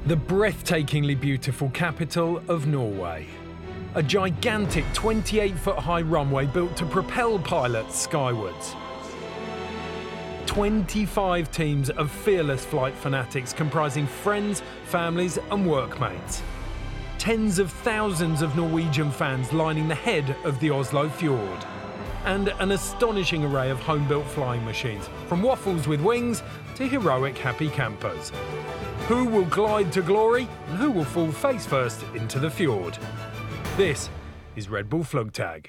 the breathtakingly beautiful capital of Norway. A gigantic 28-foot-high runway built to propel pilots skywards. 25 teams of fearless flight fanatics comprising friends, families and workmates. Tens of thousands of Norwegian fans lining the head of the Oslo Fjord. And an astonishing array of home-built flying machines, from waffles with wings to heroic happy campers. Who will glide to glory and who will fall face first into the fjord? This is Red Bull Flugtag.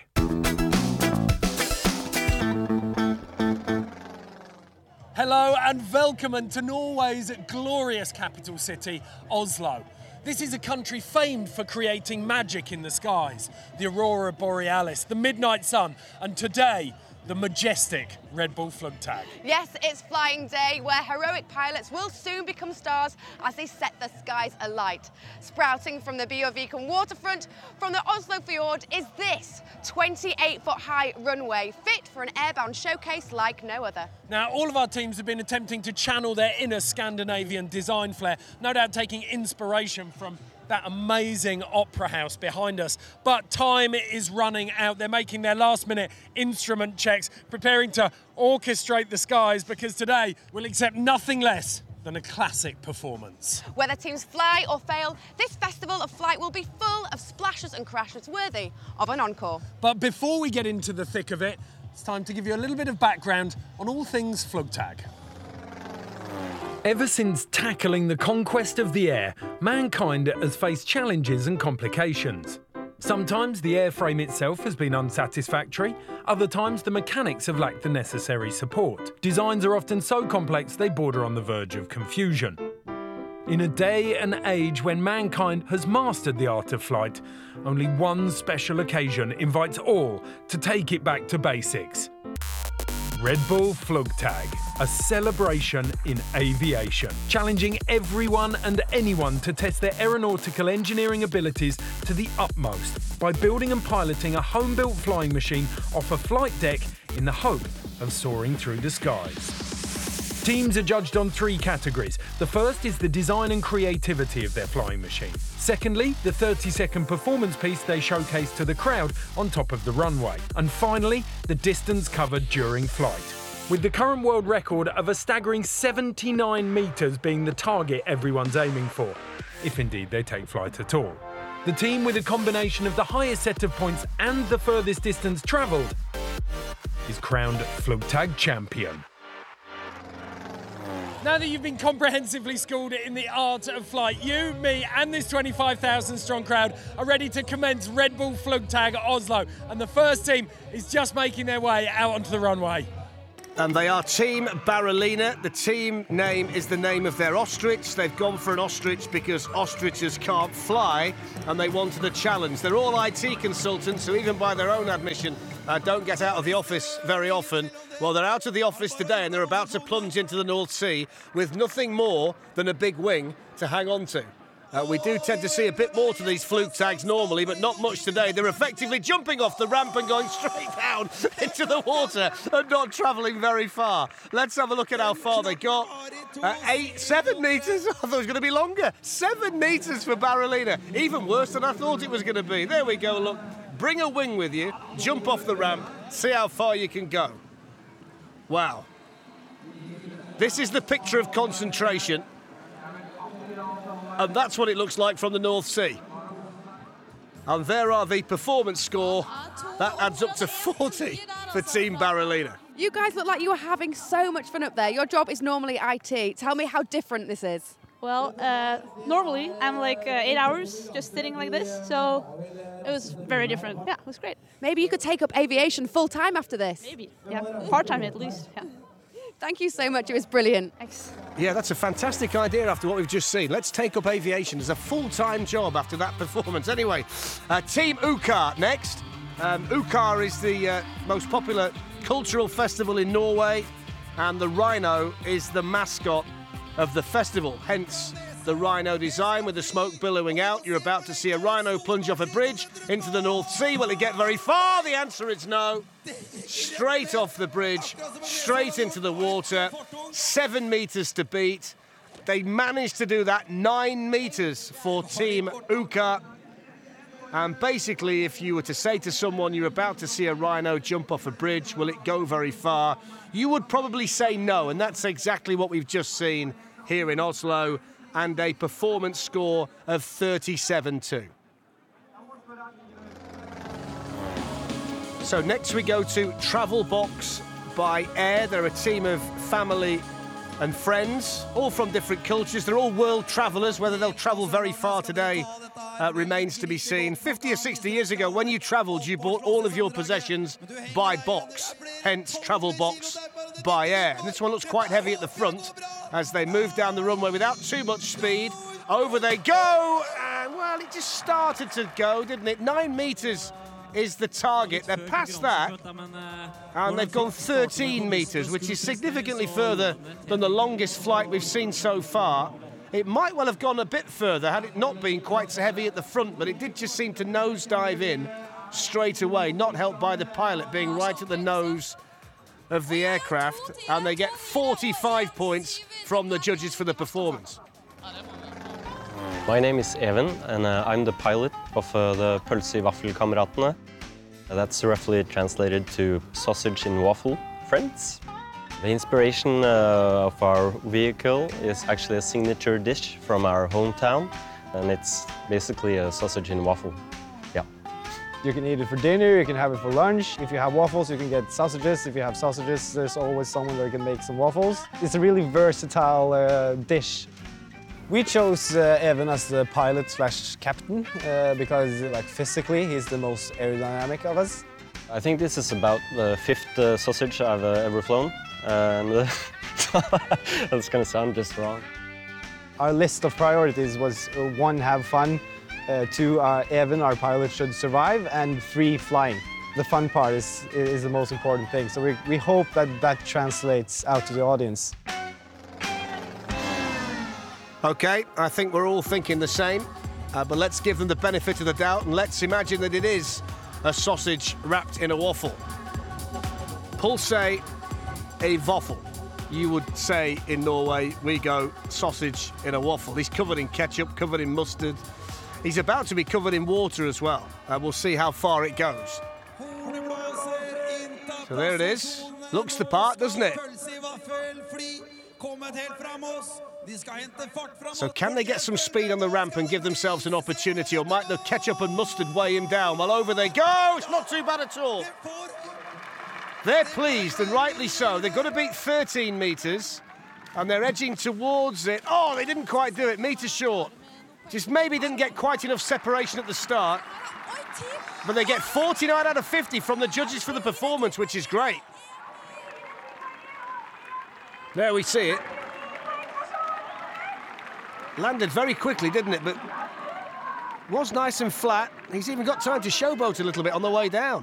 Hello and welcome to Norway's glorious capital city, Oslo. This is a country famed for creating magic in the skies, the Aurora Borealis, the midnight sun, and today, the majestic Red Bull Flugtag. Yes, it's flying day, where heroic pilots will soon become stars as they set the skies alight. Sprouting from the Bjørvika waterfront, from the Oslo Fjord, is this 28-foot-high runway, fit for an airbound showcase like no other. Now, all of our teams have been attempting to channel their inner Scandinavian design flair, no doubt taking inspiration from that amazing opera house behind us. But time is running out. They're making their last-minute instrument checks, preparing to orchestrate the skies, because today we'll accept nothing less than a classic performance. Whether teams fly or fail, this festival of flight will be full of splashes and crashes worthy of an encore. But before we get into the thick of it, it's time to give you a little bit of background on all things Flugtag. Ever since tackling the conquest of the air, mankind has faced challenges and complications. Sometimes the airframe itself has been unsatisfactory, other times the mechanics have lacked the necessary support. Designs are often so complex they border on the verge of confusion. In a day and age when mankind has mastered the art of flight, only one special occasion invites all to take it back to basics. Red Bull Flugtag, a celebration in aviation, challenging everyone and anyone to test their aeronautical engineering abilities to the utmost by building and piloting a home-built flying machine off a flight deck in the hope of soaring through the skies. Teams are judged on three categories. The first is the design and creativity of their flying machine. Secondly, the 30-second performance piece they showcase to the crowd on top of the runway. And finally, the distance covered during flight, with the current world record of a staggering 79 metres being the target everyone's aiming for, if indeed they take flight at all. The team with a combination of the highest set of points and the furthest distance travelled is crowned Flugtag champion. Now that you've been comprehensively schooled in the art of flight, you, me and this 25,000 strong crowd are ready to commence Red Bull Flugtag Oslo, and the first team is just making their way out onto the runway. And they are Team Baralina. The team name is the name of their ostrich. They've gone for an ostrich because ostriches can't fly, and they wanted a challenge. They're all IT consultants who, even by their own admission, don't get out of the office very often. Well, they're out of the office today and they're about to plunge into the North Sea with nothing more than a big wing to hang on to. We do tend to see a bit more to these Flugtags normally, but not much today. They're effectively jumping off the ramp and going straight down into the water and not travelling very far. Let's have a look at how far they got. 7 metres. I thought it was going to be longer. 7 metres for Baralina. Even worse than I thought it was going to be. There we go, look. Bring a wing with you, jump off the ramp, see how far you can go. Wow. This is the picture of concentration. And that's what it looks like from the North Sea. And there are the performance score. That adds up to 40 for Team Baralina. You guys look like you were having so much fun up there. Your job is normally IT. Tell me how different this is. Well, normally I'm like 8 hours just sitting like this, so it was very different. Yeah, it was great. Maybe you could take up aviation full-time after this. Maybe, yeah, part-time at least, yeah. Thank you so much, it was brilliant. Thanks. Yeah, that's a fantastic idea after what we've just seen. Let's take up aviation as a full-time job after that performance. Anyway, Team Ukar next. Ukar is the most popular cultural festival in Norway, and the rhino is the mascot of the festival, hence the rhino design with the smoke billowing out. You're about to see a rhino plunge off a bridge into the North Sea. Will it get very far? The answer is no. Straight off the bridge, straight into the water, 7 metres to beat. They managed to do that, 9 metres for Team UK. And basically, if you were to say to someone you're about to see a rhino jump off a bridge, will it go very far? You would probably say no, and that's exactly what we've just seen here in Oslo, and a performance score of 37-2. So next we go to Travel Box by Air. They're a team of family and friends, all from different cultures. They're all world travellers. Whether they'll travel very far today remains to be seen. 50 or 60 years ago, when you travelled, you bought all of your possessions by box, hence Travel Box by Air. And this one looks quite heavy at the front as they move down the runway without too much speed. Over they go, and well, it just started to go, didn't it? 9 metres is the target. They're past that, and they've gone 13 metres, which is significantly further than the longest flight we've seen so far. It might well have gone a bit further had it not been quite so heavy at the front, but it did just seem to nosedive in straight away, not helped by the pilot being right at the nose of the aircraft, and they get 45 points from the judges for the performance. My name is Even, and I'm the pilot of the Pølse i Vaffelkameratene. That's roughly translated to sausage in waffle friends. The inspiration of our vehicle is actually a signature dish from our hometown, and it's basically a sausage in waffle. Yeah. You can eat it for dinner, you can have it for lunch. If you have waffles, you can get sausages. If you have sausages, there's always someone that can make some waffles. It's a really versatile dish. We chose Even as the pilot/captain because, like, physically, he's the most aerodynamic of us. I think this is about the 5th sausage I've ever flown, and that's gonna sound just wrong. Our list of priorities was 1, have fun, 2, Even, our pilot, should survive, and 3, flying. The fun part is the most important thing, so we hope that translates out to the audience. OK, I think we're all thinking the same, but let's give them the benefit of the doubt and let's imagine that it is a sausage wrapped in a waffle. Pølse i vaffel. You would say in Norway, we go sausage in a waffle. He's covered in ketchup, covered in mustard. He's about to be covered in water as well. We'll see how far it goes. So there it is. Looks the part, doesn't it? So can they get some speed on the ramp and give themselves an opportunity, or might the ketchup and mustard weigh him down? Well, over they go. It's not too bad at all. They're pleased, and rightly so. They've got to beat 13 metres, and they're edging towards it. Oh, they didn't quite do it, metre short. Just maybe didn't get quite enough separation at the start. But they get 49 out of 50 from the judges for the performance, which is great. There we see it. Landed very quickly, didn't it? But was nice and flat. He's even got time to showboat a little bit on the way down.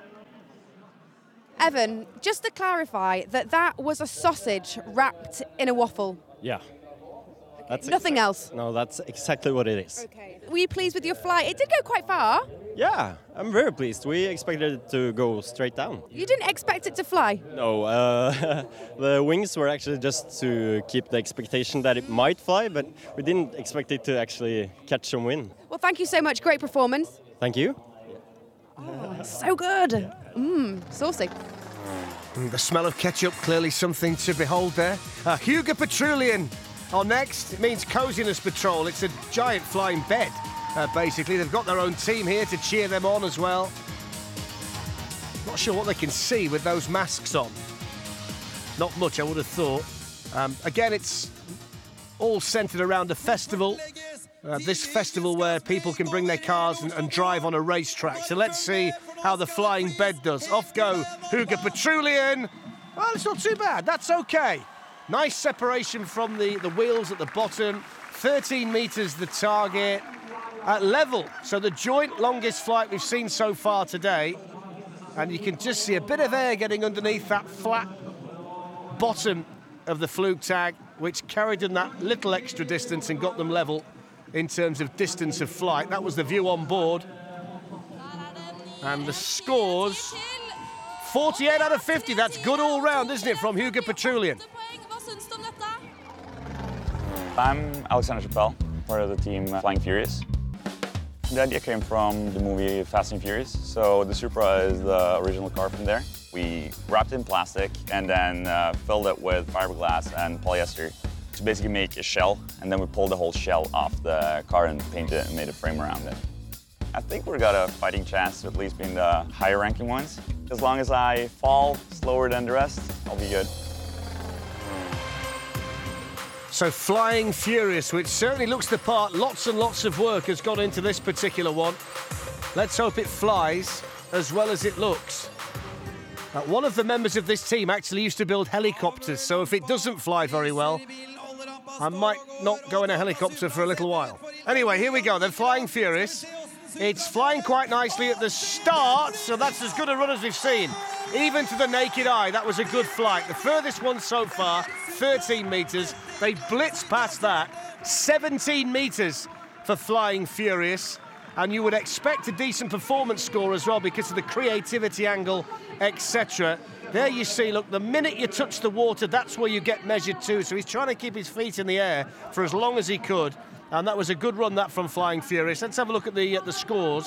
Even, just to clarify, that was a sausage wrapped in a waffle. Yeah. That's Nothing else? No, that's exactly what it is. Okay. Were you pleased with your flight? It did go quite far. Yeah, I'm very pleased. We expected it to go straight down. You didn't expect it to fly? No, the wings were actually just to keep the expectation that it might fly, but we didn't expect it to actually catch some wind. Well, thank you so much. Great performance. Thank you. Oh, so good. Saucy. The smell of ketchup, clearly something to behold there. Hugo Petrulian on next. It means coziness patrol. It's a giant flying bed, basically. They've got their own team here to cheer them on as well. Not sure what they can see with those masks on. Not much, I would have thought. Again, it's all centred around a festival. This festival where people can bring their cars and drive on a racetrack. So let's see how the flying bed does. Off go Hugo Petrulian. Well, it's not too bad. That's OK. Nice separation from the wheels at the bottom. 13 metres the target. At level. So the joint longest flight we've seen so far today. And you can just see a bit of air getting underneath that flat bottom of the Flugtag, which carried them that little extra distance and got them level in terms of distance of flight. That was the view on board. And the scores, 48 out of 50. That's good all round, isn't it, from Hugo Petrulian? I'm Alexander Chappelle, part of the team Flying Furious. The idea came from the movie Fast and Furious. So the Supra is the original car from there. We wrapped it in plastic and then filled it with fiberglass and polyester to basically make a shell. And then we pulled the whole shell off the car and painted it and made a frame around it. I think we've got a fighting chance to at least be in the higher ranking ones. As long as I fall slower than the rest, I'll be good. So Flying Furious, which certainly looks the part, lots and lots of work has gone into this particular one. Let's hope it flies as well as it looks. One of the members of this team actually used to build helicopters, so if it doesn't fly very well, I might not go in a helicopter for a little while. Anyway, here we go, then Flying Furious. It's flying quite nicely at the start, so that's as good a run as we've seen. Even to the naked eye, that was a good flight. The furthest one so far, 13 metres. They blitzed past that. 17 metres for Flying Furious. And you would expect a decent performance score as well because of the creativity angle, etc. There you see, look, the minute you touch the water, that's where you get measured to. So he's trying to keep his feet in the air for as long as he could. And that was a good run, that, from Flying Furious. Let's have a look at the scores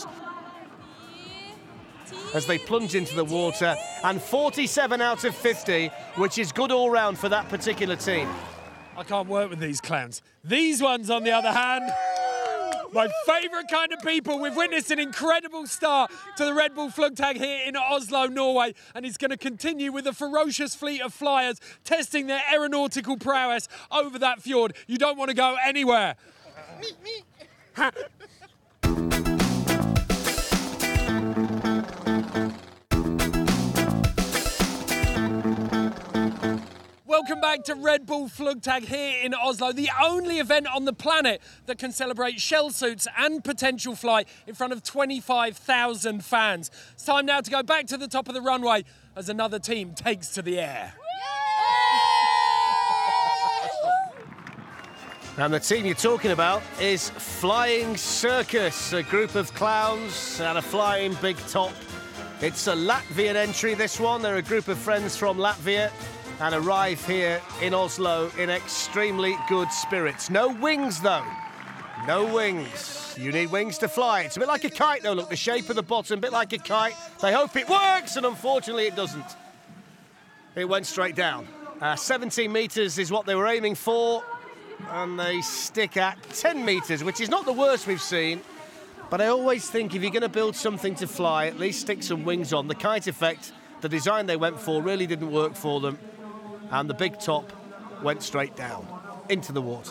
as they plunge into the water. And 47 out of 50, which is good all round for that particular team. I can't work with these clowns. These ones, on the other hand, my favourite kind of people. We've witnessed an incredible start to the Red Bull Flugtag here in Oslo, Norway, and it's going to continue with a ferocious fleet of flyers testing their aeronautical prowess over that fjord. You don't want to go anywhere. Welcome back to Red Bull Flugtag here in Oslo, the only event on the planet that can celebrate shell suits and potential flight in front of 25,000 fans. It's time now to go back to the top of the runway as another team takes to the air. And the team you're talking about is Flying Circus, a group of clowns and a flying big top. It's a Latvian entry, this one. They're a group of friends from Latvia and arrive here in Oslo in extremely good spirits. No wings, though. No wings. You need wings to fly. It's a bit like a kite, though. Look, the shape of the bottom, a bit like a kite. They hope it works, and unfortunately it doesn't. It went straight down. 17 metres is what they were aiming for, and they stick at 10 metres, which is not the worst we've seen. But I always think if you're going to build something to fly, at least stick some wings on. The kite effect, the design they went for, really didn't work for them. And the big top went straight down into the water.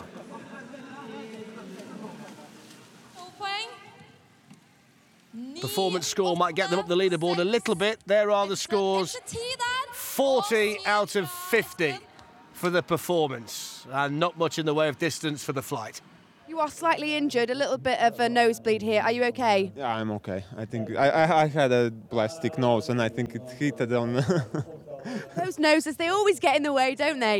Performance score might get them up the leaderboard a little bit. There are the scores. 40 out of 50 for the performance, and not much in the way of distance for the flight. You are slightly injured, a little bit of a nosebleed here. Are you okay? Yeah, I'm okay. I think I had a plastic nose and I think it hit it on... Those noses, they always get in the way, don't they?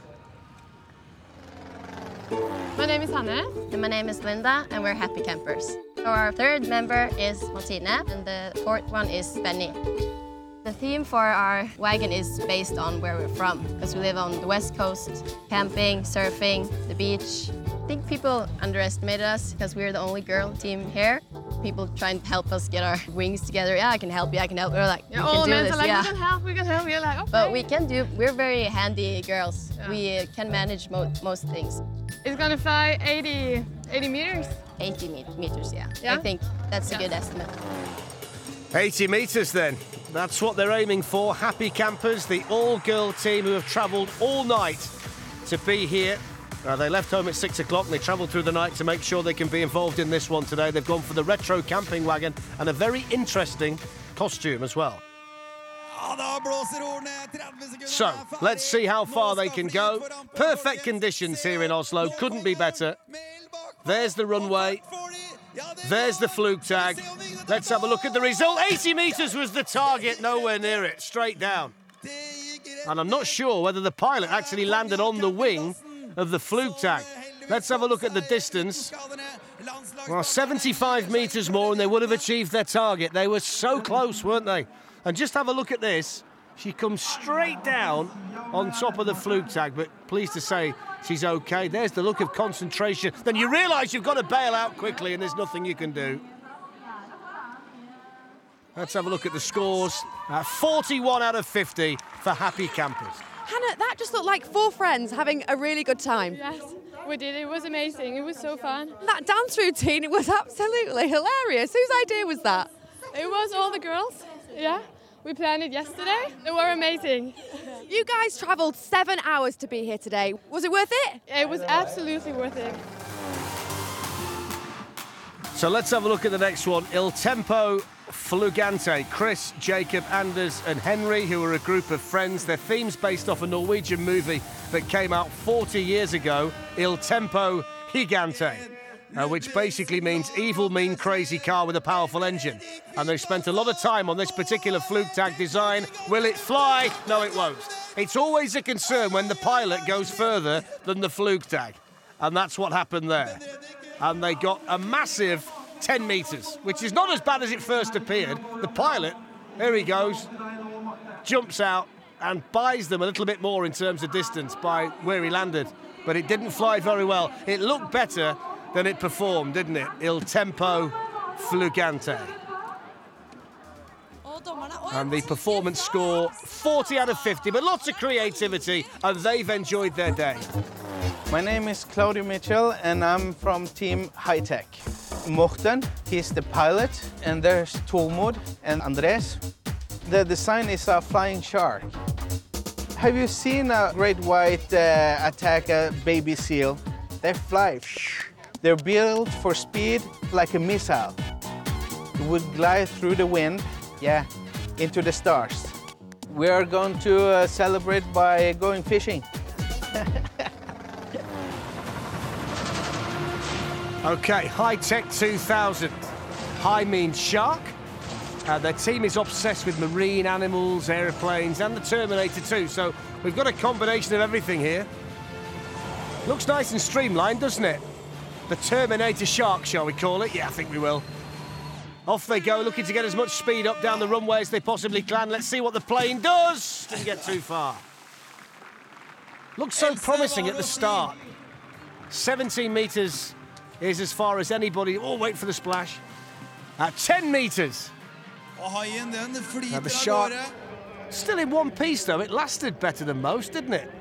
My name is Hannah. And my name is Linda, and we're happy campers. So our third member is Martine, and the fourth one is Benny. The theme for our wagon is based on where we're from, because we live on the West Coast, camping, surfing, the beach. I think people underestimated us because we're the only girl team here. People trying to help us get our wings together. Yeah, I can help you, I can help. We're like, we can do this, like, yeah. We can help. You're like, okay. But we're very handy girls. Yeah. We can manage most things. It's gonna fly 80 meters? 80 meters, yeah. I think that's a good estimate. 80 metres then. That's what they're aiming for. Happy campers, the all-girl team who have travelled all night to be here. They left home at 6 o'clock and they travelled through the night to make sure they can be involved in this one today. They've gone for the retro camping wagon and a very interesting costume as well. So, let's see how far they can go. Perfect conditions here in Oslo, couldn't be better. There's the runway. There's the Flugtag. Let's have a look at the result. 80 metres was the target, nowhere near it, straight down. And I'm not sure whether the pilot actually landed on the wing of the Flugtag. Let's have a look at the distance. Well, 75 metres more and they would have achieved their target. They were so close, weren't they? And just have a look at this. She comes straight down on top of the Flugtag, but pleased to say she's okay. There's the look of concentration. Then you realise you've got to bail out quickly and there's nothing you can do. Let's have a look at the scores. 41 out of 50 for Happy Campers. Hannah, that just looked like 4 friends having a really good time. Yes, we did. It was amazing. It was so fun. That dance routine, it was absolutely hilarious. Whose idea was that? It was all the girls. Yeah. We planned it yesterday. They were amazing. You guys travelled 7 hours to be here today. Was it worth it? It was absolutely worth it. So let's have a look at the next one. Il Tempo Flugante. Chris, Jacob, Anders and Henry, who are a group of friends. Their theme's based off a Norwegian movie that came out 40 years ago, Il Tempo Gigante. Which basically means evil, mean, crazy car with a powerful engine. And they've spent a lot of time on this particular Flugtag design. Will it fly? No, it won't. It's always a concern when the pilot goes further than the Flugtag. And that's what happened there. And they got a massive 10 metres, which is not as bad as it first appeared. The pilot, here he goes, jumps out and buys them a little bit more in terms of distance by where he landed. But it didn't fly very well. It looked better than it performed, didn't it? Il Tempo Flugante. And the performance score, 40 out of 50, but lots of creativity, and they've enjoyed their day. My name is Claudio Mitchell, and I'm from Team High Tech. Morten, he's the pilot, and there's Tormod and Andres. The design is a flying shark. Have you seen a great white attack a baby seal? They fly. They're built for speed like a missile. It would glide through the wind, yeah, into the stars. We are going to celebrate by going fishing. Okay, High Tech 2000. High means shark. Their team is obsessed with marine animals, aeroplanes, and the Terminator 2. So we've got a combination of everything here. Looks nice and streamlined, doesn't it? The Terminator Shark, shall we call it? Yeah, I think we will. Off they go, looking to get as much speed up down the runway as they possibly can. Let's see what the plane does. Didn't get too far. Looked so promising at the start. 17 metres is as far as anybody. Oh, wait for the splash. 10 metres. Now the shark, still in one piece though. It lasted better than most, didn't it?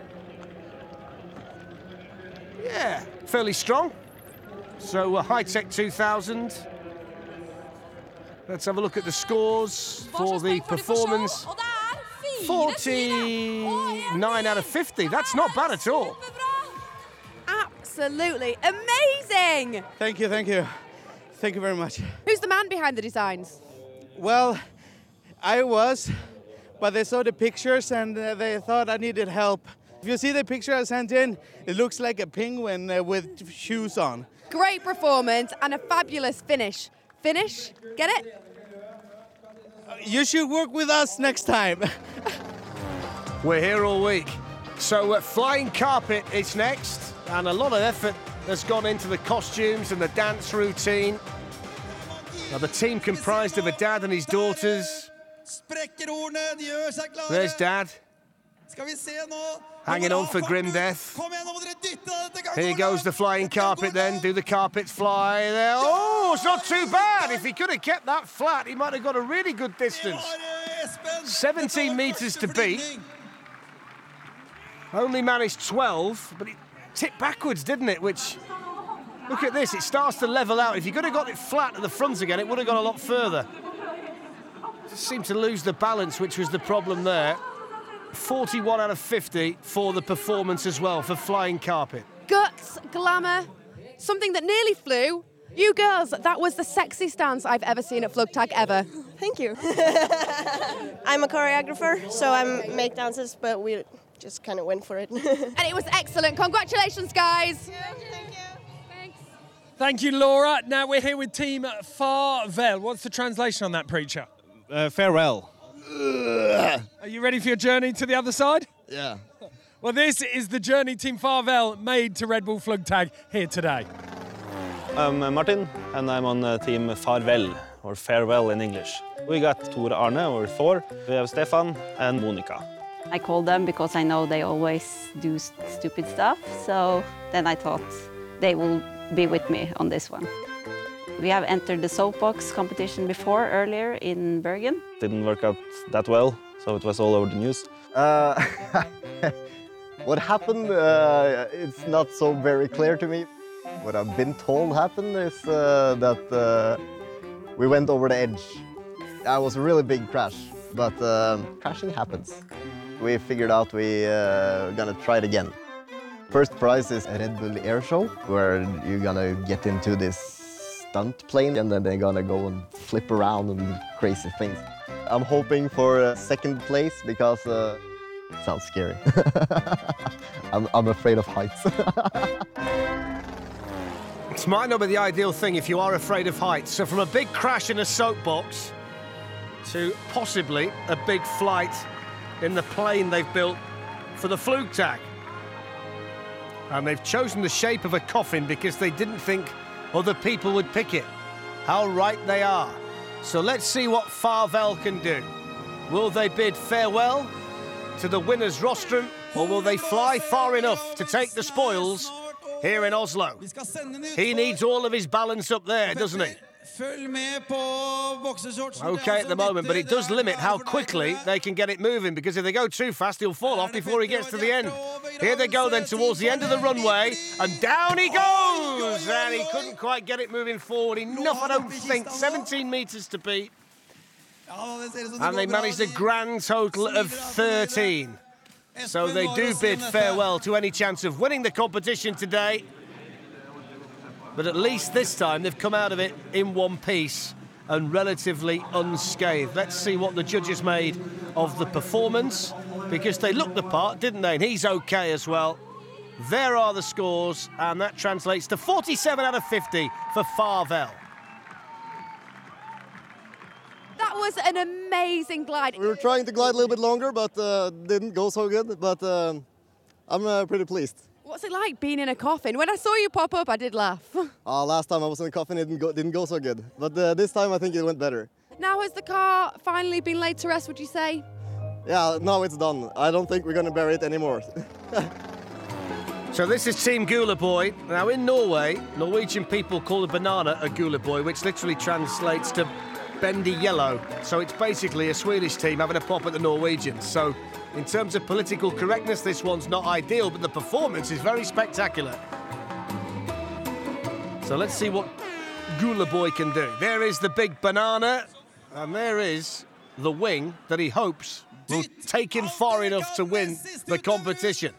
Yeah, fairly strong. So High Tech 2000. Let's have a look at the scores for the performance. 49 out of 50. That's not bad at all. Absolutely amazing. Thank you, thank you. Thank you very much. Who's the man behind the designs? Well, I was, but they saw the pictures and they thought I needed help. If you see the picture I sent in, it looks like a penguin with shoes on. Great performance and a fabulous finish. Finish? Get it? You should work with us next time. We're here all week. So Flying Carpet is next, and a lot of effort has gone into the costumes and the dance routine. Now the team comprised of a dad and his daughters. There's Dad. Hanging on for grim death. Here goes the flying carpet then. Do the carpets fly there? Oh, it's not too bad. If he could have kept that flat, he might have got a really good distance. 17 metres to beat. Only managed 12, but it tipped backwards, didn't it? Which, look at this, it starts to level out. If you could have got it flat at the front again, it would have gone a lot further. Just seemed to lose the balance, which was the problem there. 41 out of 50 for the performance as well, for Flying Carpet. Guts, glamour, something that nearly flew. You girls, that was the sexiest dance I've ever seen at Flugtag ever. Thank you. I'm a choreographer, so I make dances, but we just kind of went for it. And it was excellent. Congratulations, guys. Thank you, Laura. Now we're here with Team Farvel. What's the translation on that, Preacher? Farewell. Are you ready for your journey to the other side? Yeah. Well, this is the journey Team Farvel made to Red Bull Flugtag here today. I'm Martin, and I'm on Team Farvel, or Farewell in English. We got Tor Arne, or Thor, we have Stefan and Monica. I called them because I know they always do stupid stuff, so then I thought they will be with me on this one. We have entered the soapbox competition before, earlier in Bergen. Didn't work out that well, so it was all over the news. What happened, it's not so very clear to me. What I've been told happened is that we went over the edge. That was a really big crash, but crashing happens. We figured out we're gonna try it again. First prize is a Red Bull Air Show, where you're gonna get into this stunt plane and then they're gonna go and flip around and do crazy things. I'm hoping for second place because it sounds scary. I'm afraid of heights. It might not be the ideal thing if you are afraid of heights. So from a big crash in a soapbox to possibly a big flight in the plane they've built for the Flugtag. And they've chosen the shape of a coffin because they didn't think other people would pick it. How right they are. So let's see what Farvel can do. Will they bid farewell to the winner's rostrum, or will they fly far enough to take the spoils here in Oslo? He needs all of his balance up there, doesn't he? Okay at the moment, but it does limit how quickly they can get it moving, because if they go too fast, he'll fall off before he gets to the end. Here they go then towards the end of the runway, and down he goes! And he couldn't quite get it moving forward enough, I don't think. 17 metres to beat. And they managed a grand total of 13. So they do bid farewell to any chance of winning the competition today. But at least this time they've come out of it in one piece and relatively unscathed. Let's see what the judges made of the performance, because they looked the part, didn't they? And he's okay as well. There are the scores, and that translates to 47 out of 50 for Farvel. That was an amazing glide. We were trying to glide a little bit longer, but didn't go so good. But I'm pretty pleased. What's it like being in a coffin? When I saw you pop up, I did laugh. Last time I was in a coffin, it didn't go so good. But this time I think it went better. Now has the car finally been laid to rest, would you say? Yeah, now it's done. I don't think we're going to bury it anymore. So this is Team Guleborg. Now in Norway, Norwegian people call a banana a Guleborg, which literally translates to bendy yellow. So it's basically a Swedish team having a pop at the Norwegians. So in terms of political correctness, this one's not ideal, but the performance is very spectacular. So let's see what Guleborg can do. There is the big banana, and there is the wing that he hopes will take him far enough to win the competition.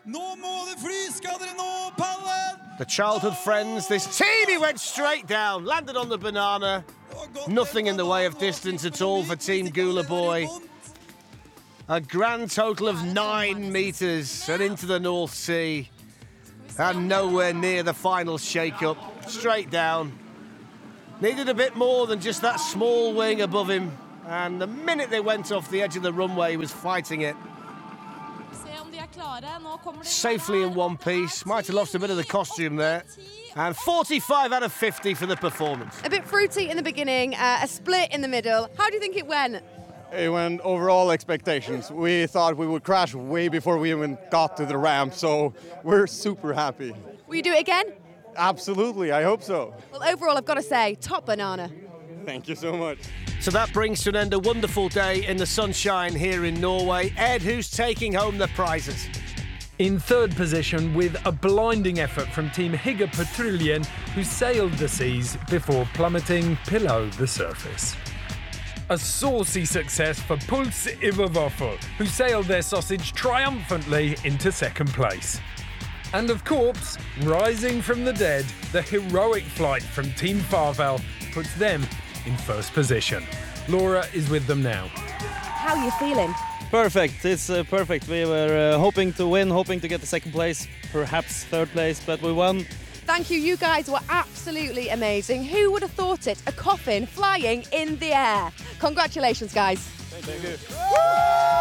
The childhood friends, this teeny went straight down, landed on the banana. Nothing in the way of distance at all for Team Guleborg. A grand total of 9 metres and into the North Sea. And nowhere near the final shake-up. Straight down. Needed a bit more than just that small wing above him. And the minute they went off the edge of the runway, he was fighting it. Safely in one piece. Might have lost a bit of the costume there. And 45 out of 50 for the performance. A bit fruity in the beginning, a split in the middle. How do you think it went? It went over all expectations. We thought we would crash way before we even got to the ramp, so we're super happy. Will you do it again? Absolutely, I hope so. Well, overall, I've got to say, top banana. Thank you so much. So that brings to an end a wonderful day in the sunshine here in Norway. Ed, who's taking home the prizes? In third position, with a blinding effort from Team Hygge Patruljen, who sailed the seas before plummeting below the surface. A saucy success for Puls Iver Waffel, who sailed their sausage triumphantly into second place. And of course, rising from the dead, the heroic flight from Team Farvel puts them in first position. Laura is with them now. How are you feeling? Perfect, it's perfect. We were hoping to win, hoping to get the second place, perhaps third place, but we won. Thank you, you guys were absolutely amazing. Who would have thought it? A coffin flying in the air. Congratulations, guys. Thank you.